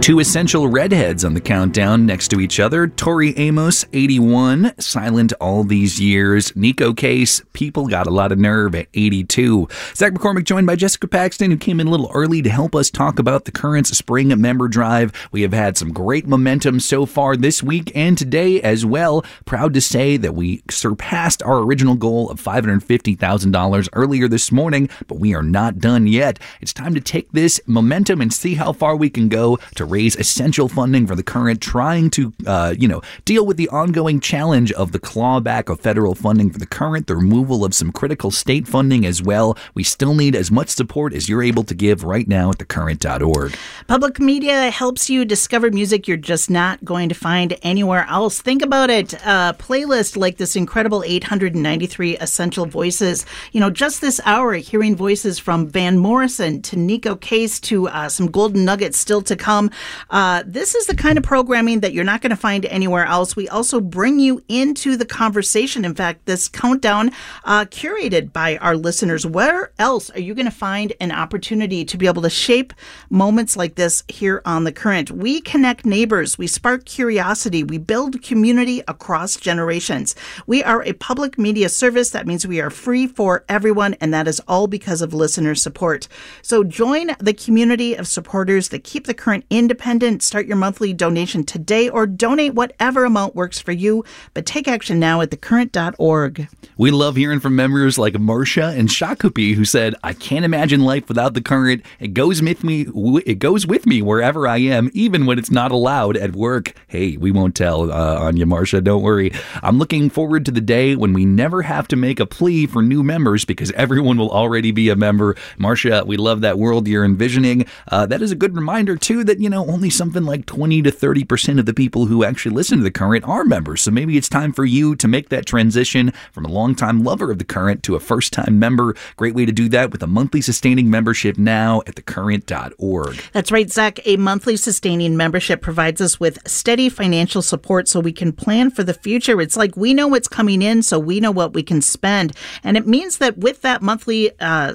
Two essential redheads on the countdown next to each other. Tori Amos, 81, silent all these years. Nico Case, people got a lot of nerve at 82. Zach McCormick joined by Jessica Paxton, who came in a little early to help us talk about the current spring member drive. We have had some great momentum so far this week and today as well. Proud to say that we surpassed our original goal of $550,000 earlier this morning, but we are not done yet. It's time to take this momentum and see how far we can go to raise essential funding for the current, trying to, deal with the ongoing challenge of the clawback of federal funding for the current, the removal of some critical state funding as well. We still need as much support as you're able to give right now at thecurrent.org. Public media helps you discover music you're just not going to find anywhere else. Think about it. A playlist like this incredible 893 Essential Voices. Just this hour, hearing voices from Van Morrison to Nico Case to some golden nuggets still to come. This is the kind of programming that you're not going to find anywhere else. We also bring you into the conversation. In fact, this countdown curated by our listeners. Where else are you going to find an opportunity to be able to shape moments like this here on The Current? We connect neighbors. We spark curiosity. We build community across generations. We are a public media service. That means we are free for everyone, and that is all because of listener support. So join the community of supporters that keep The Current independent. Start your monthly donation today or donate whatever amount works for you, but take action now at thecurrent.org. We love hearing from members like Marcia and Shakopee, who said, I can't imagine life without The Current. It goes with me wherever I am, even when it's not allowed at work. Hey, we won't tell on you, Marcia. Don't worry. I'm looking forward to the day when we never have to make a plea for new members because everyone will already be a member. Marcia, we love that world you're envisioning. That is a good reminder, too, that, only something like 20 to 30% of the people who actually listen to The Current are members. So maybe it's time for you to make that transition from a longtime lover of The Current to a first-time member. Great way to do that with a monthly sustaining membership now at thecurrent.org. That's right, Zach. A monthly sustaining membership provides us with steady financial support so we can plan for the future. It's like we know what's coming in, so we know what we can spend. And it means that with that monthly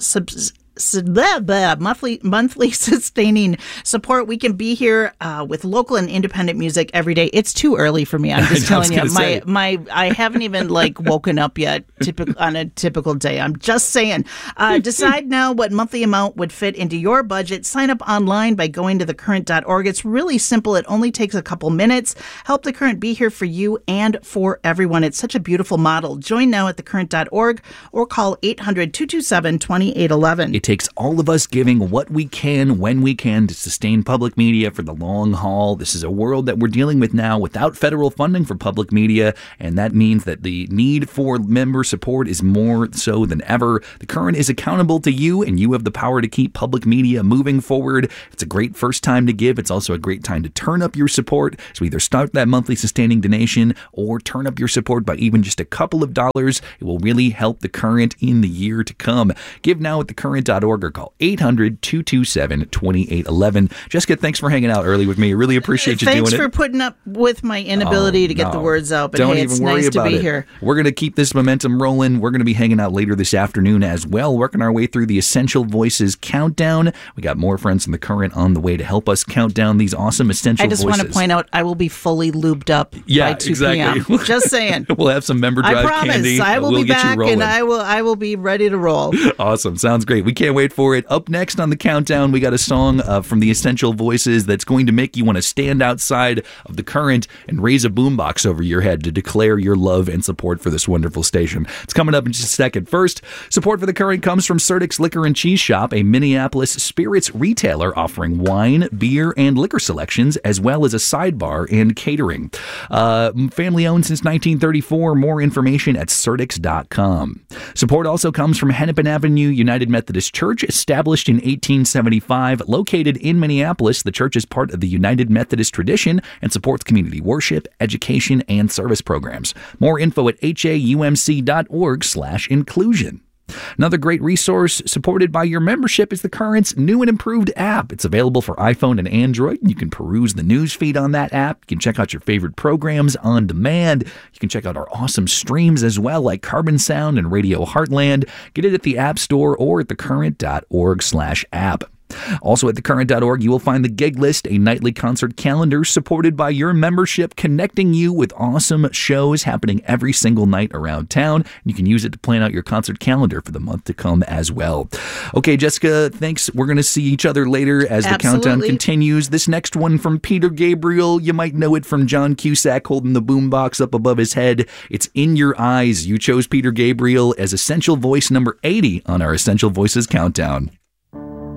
monthly sustaining support, we can be here with local and independent music every day. It's too early for me. I'm just telling you. I haven't even woken up yet on a typical day. I'm just saying. Decide now what monthly amount would fit into your budget. Sign up online by going to thecurrent.org. It's really simple. It only takes a couple minutes. Help The Current be here for you and for everyone. It's such a beautiful model. Join now at thecurrent.org or call 800-227-2811. It takes all of us giving what we can when we can to sustain public media for the long haul. This is a world that we're dealing with now without federal funding for public media, and that means that the need for member support is more so than ever. The Current is accountable to you, and you have the power to keep public media moving forward. It's a great first time to give. It's also a great time to turn up your support. So either start that monthly sustaining donation or turn up your support by even just a couple of dollars. It will really help The Current in the year to come. Give now at thecurrent.org or call 800-227-2811. Jessica, thanks for hanging out early with me. I really appreciate you doing it. Thanks for putting up with my inability to get the words out, but Don't hey, even it's worry nice to about be it. here. We're going to keep this momentum rolling. We're going to be hanging out later this afternoon as well, working our way through the Essential Voices countdown. We got more friends from The Current on the way to help us count down these awesome Essential Voices. I just want to point out, I will be fully lubed up by 2 p.m. Just saying. We'll have some member drive candy. I promise. I will be back and I will be ready to roll. Awesome. Sounds great. We can't wait for it. Up next on the countdown, we got a song from the Essential Voices that's going to make you want to stand outside of The Current and raise a boombox over your head to declare your love and support for this wonderful station. It's coming up in just a second. First, support for The Current comes from Surdyk's Liquor and Cheese Shop, a Minneapolis spirits retailer offering wine, beer, and liquor selections, as well as a sidebar and catering. Family owned since 1934. More information at surdyks.com. Support also comes from Hennepin Avenue United Methodist Church, established in 1875. Located in Minneapolis, the church is part of the United Methodist tradition and supports community worship, education, and service programs. More info at haumc.org/inclusion. Another great resource supported by your membership is The Current's new and improved app. It's available for iPhone and Android. You can peruse the news feed on that app. You can check out your favorite programs on demand. You can check out our awesome streams as well, like Carbon Sound and Radio Heartland. Get it at the App Store or at thecurrent.org/app. Also at thecurrent.org, you will find the gig list, a nightly concert calendar supported by your membership, connecting you with awesome shows happening every single night around town. You can use it to plan out your concert calendar for the month to come as well. Okay, Jessica, thanks. We're going to see each other later as the countdown continues. This next one from Peter Gabriel, you might know it from John Cusack holding the boombox up above his head. It's In Your Eyes. You chose Peter Gabriel as Essential Voice number 80 on our Essential Voices Countdown.